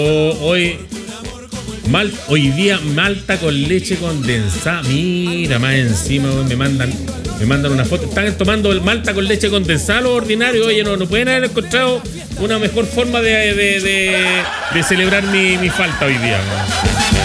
Hoy día malta con leche condensada. Mira, más encima me mandan una foto. Están tomando el malta con leche condensada, lo ordinario. Oye, no pueden haber encontrado una mejor forma de celebrar mi falta hoy día, ¿no?